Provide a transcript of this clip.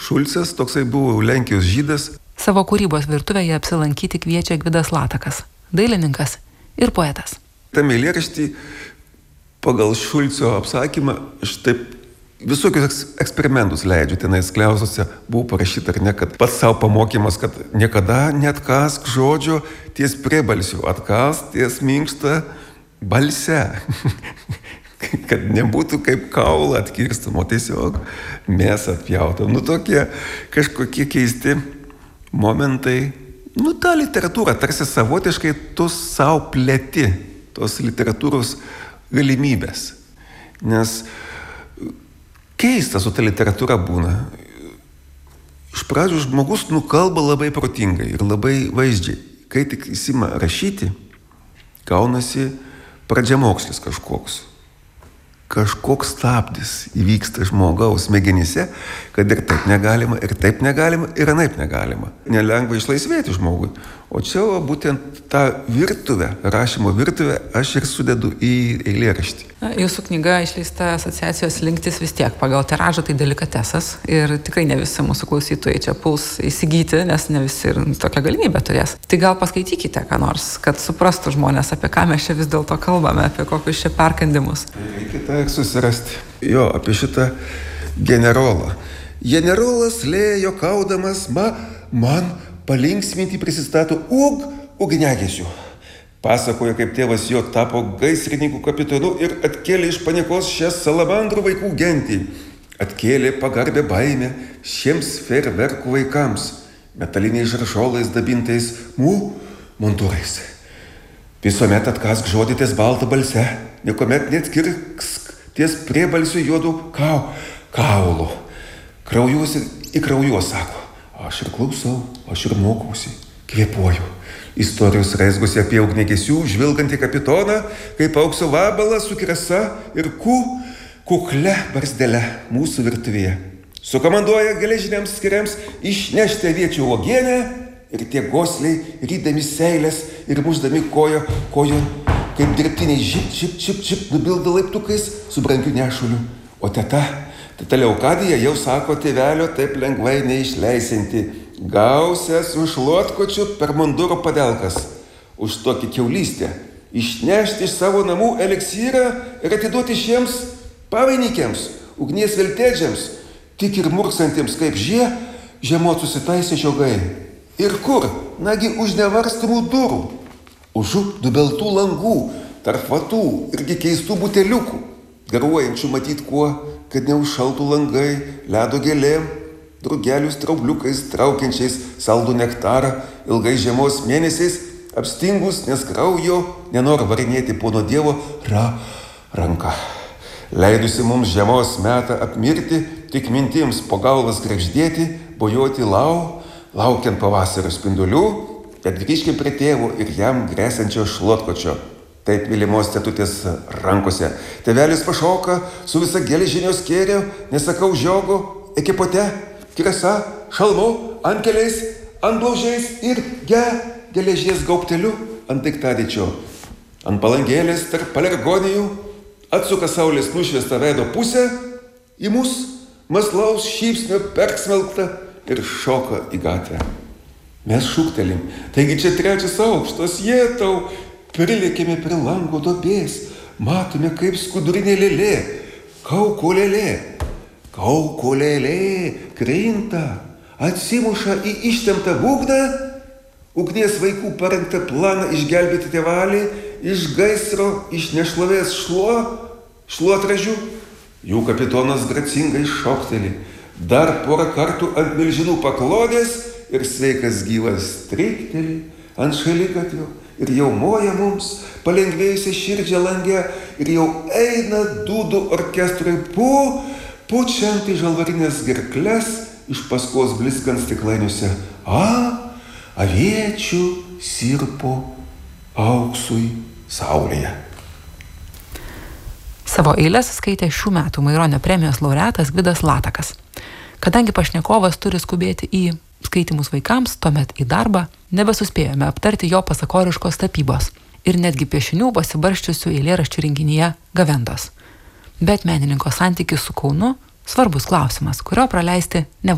Šulcas, toksai buvo Lenkijos žydas. Savo kūrybos virtuvėje apsilankyti kviečia Gvidas Latakas, dailininkas ir poetas. Tam eilėraštį pagal Šulco apsakymą aš taip visokius eksperimentus leidžiu. Tenais kliausuose buvo parašyta, ar ne, kad pats savo pamokymas, kad niekada neatkask žodžio ties priebalsiu, atkask ties minkštą balse. Kad nebūtų kaip kaulą atkirstam, o tiesiog mėsą atpjautam. Tokie kažkokie keisti momentai. Ta literatūra tarsi savotiškai tu savo plėti tos literatūros galimybės. Nes keista su ta literatūra būna. Iš pradžių žmogus kalba labai protingai ir labai vaizdžiai. Kai tik įsima rašyti, gaunasi pradžiamokslis kažkoks. Kažkoks stabdis įvyksta žmogaus smegenyse, kad ir taip negalima, ir anaip negalima. Nelengva išlaisvėti žmogui. O čia būtent tą virtuvę, rašymo virtuvę, aš ir sudedu į eilėraštį. Jūsų knyga išleista asociacijos Linktis vis tiek pagal tiražą tai delikatesas ir tikrai ne visi mūsų klausytojai čia puls įsigyti, nes ne visi ir tokią galimybę turės. Tai gal paskaitykite ką nors, kad suprastų žmonės, apie ką mes čia vis dėlto kalbame, apie kokius čia perkandimus. Reikia susirasti. Apie šitą generolą. Generolas lėjo kaudamas man palinksminti prisistato ugniagesiu. Pasakojo, kaip tėvas jo tapo gaisrininkų kapitonu ir atkėlė iš paniekos šią salamandrų vaikų gentį. Atkėlė pagarbę baimę šiems fejerverkų vaikams, metaliniais žaršolais dabintais monturais. Visuomet atkask žodį ties baltą balse, niekuomet neatskirsk ties priebalsiu juodu kaulu. Kraujus į kraujuos, sako. Aš ir klausau, aš ir mokausi, kvėpuoju. Istorijos raizgosi apie ugniagesių žvilgantį kapitoną, kaip aukso vabalas su krasa ir kukle barzdele mūsų virtuvėje. Sukomanduoja geležiniams skiriams išnešti aviečių uogienę ir tie gosliai rydami seilės ir mušdami kojo, kaip dirbtiniai žip, nubilda laiptukais su brangiu nešuliu. O teta Leokadija jau sako tėvelio taip lengvai neišleisinti. Gausias už lotkočių per munduro padelkas. Už tokį kiaulystę. Išnešti iš savo namų eliksyrą ir atiduoti šiems pavainikėms, ugnies veltėdžiams, tik ir mursantiems kaip žiemot susitaisė žiogai. Ir kur? Nagi už nevarstamų durų. Už dubeltų langų, tarp vatų irgi keistų buteliukų. Garuojančių matyt kuo, kad neužšaltų langai, ledo gėlėm, drugelių straubliukais, traukiančiais saldų nektarą, ilgai žiemos mėnesiais, apstingus, nes kraujo nenori varinėti pono Dievo ranką. Leidusi mums žiemos metą apmirti, tik mintims po galvas grakždėti, bojoti laukiant pavasario spindulių, kad grįžkim prie tėvo ir jam grėsiančio šlotkočio. Taip mylimos tetutės rankose. Tėvelis pašoka su visa geležinio skėrio, nesakau žiogo, ekipote, kresa, šalmu, antkeliais, antblaužiais ir geležies gaubteliu ant daiktadėčio. Ant palangėlės tarp palergonijų atsuka saulės nušviestą veido pusę į mus, maslaus šypsnio persmelktą ir šoka į gatvę. Mes šūktelim, taigi čia 3 aukštas, jėtau, prilėkėme prie lango duobės, matome kaip skudurinė lėlė, kaukolėlė krinta, atsimuša į ištemptą būgną, ugnies vaikų parengtą planą išgelbėti tėvalį, iš gaisro, iš nešlovės šluotražių. Jų kapitonas gracingai šokteli, dar porą kartų ant milžinų paklodės ir sveikas gyvas streikteli ant šaligatvio ir jau moja mums palengvėjusią širdžią langę ir jau eina dūdų orkestrui pučiant į žalvarinės gerkles iš paskos bliskant stiklainiuose aviečių sirpo auksui saulėje. Savo eiles skaitė šių metų Maironio premijos laureatas Gvidas Latakas. Kadangi pašnekovas turi skubėti į skaitymus vaikams, tuomet į darbą, nebesuspėjome aptarti jo pasakoriškos tapybos ir netgi piešinių pasibarščiusių eilėraščių rinkinyje Gavendos. Bet menininko santykis su Kaunu svarbus klausimas, kurio praleisti nevalia.